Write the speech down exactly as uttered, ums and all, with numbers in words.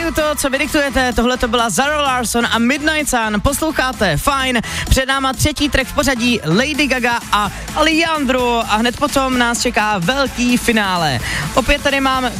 diktuju to, co vy diktujete. Tohle to byla Zara Larsson a Midnight Sun. Posloucháte Fajn. Před náma třetí track v pořadí Lady Gaga a Alejandro a hned potom nás čeká velký finále. Opět tady mám